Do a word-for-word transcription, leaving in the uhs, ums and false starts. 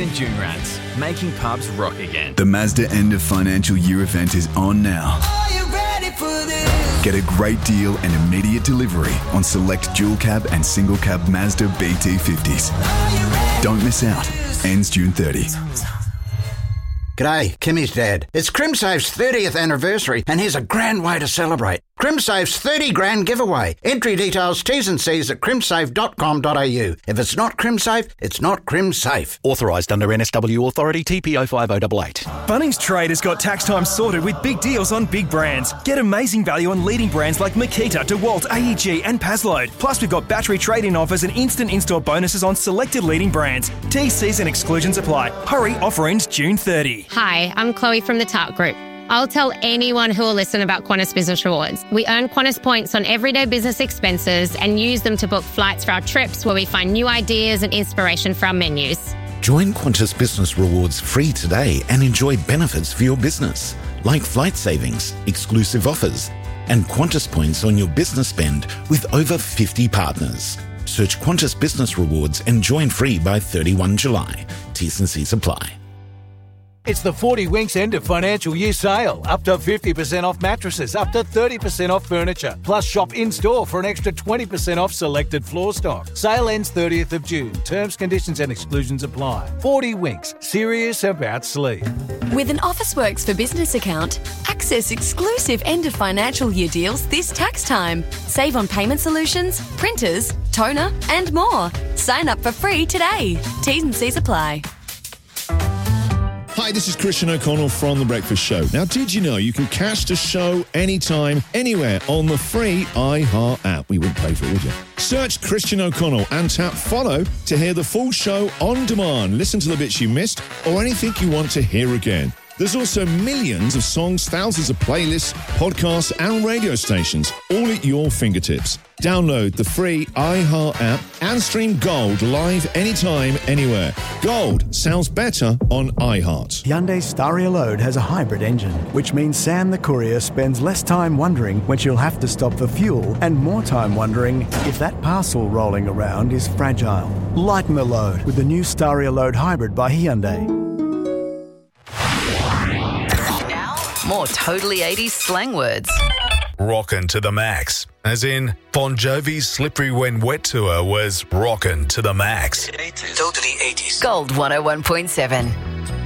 and Junrats, making pubs rock again. The Mazda end of financial year event is on now. Are you ready for this? Get a great deal and immediate delivery on select dual cab and single cab Mazda B T fifties. Don't miss out. Ends June thirtieth. G'day, Kimmy's dad. It's CrimSafe's thirtieth anniversary, and here's a grand way to celebrate. CrimSafe's thirty grand giveaway. Entry details, T's and C's at crimsafe dot com dot a u. If it's not CrimSafe, it's not CrimSafe. Authorised under N S W Authority T P O five oh eight eight. Bunnings Trade has got tax time sorted with big deals on big brands. Get amazing value on leading brands like Makita, DeWalt, A E G and Pazload. Plus, we've got battery trade-in offers and instant in-store bonuses on selected leading brands. T Cs and exclusions apply. Hurry, offer ends June thirtieth. Hi, I'm Chloe from the Tart Group. I'll tell anyone who will listen about Qantas Business Rewards. We earn Qantas points on everyday business expenses and use them to book flights for our trips where we find new ideas and inspiration for our menus. Join Qantas Business Rewards free today and enjoy benefits for your business, like flight savings, exclusive offers, and Qantas points on your business spend with over fifty partners. Search Qantas Business Rewards and join free by thirty-first of July. T's and C's apply. It's the forty Winks end of financial year sale. Up to fifty percent off mattresses, up to thirty percent off furniture. Plus shop in-store for an extra twenty percent off selected floor stock. Sale ends thirtieth of June. Terms, conditions and exclusions apply. forty Winks. Serious about sleep. With an Officeworks for Business account, access exclusive end of financial year deals this tax time. Save on payment solutions, printers, toner and more. Sign up for free today. T's and C's apply. Hi, this is Christian O'Connell from The Breakfast Show. Now, did you know you can catch the show anytime, anywhere on the free iHeart app? We wouldn't pay for it, would you? Search Christian O'Connell and tap follow to hear the full show on demand. Listen to the bits you missed or anything you want to hear again. There's also millions of songs, thousands of playlists, podcasts and radio stations, all at your fingertips. Download the free iHeart app and stream Gold live anytime, anywhere. Gold sounds better on iHeart. Hyundai Staria Load has a hybrid engine, which means Sam the courier spends less time wondering when she'll have to stop for fuel and more time wondering if that parcel rolling around is fragile. Lighten the load with the new Staria Load Hybrid by Hyundai. More totally eighties slang words. Rockin' to the max. As in, Bon Jovi's Slippery When Wet tour was rockin' to the max. Totally eighties. Gold one oh one point seven.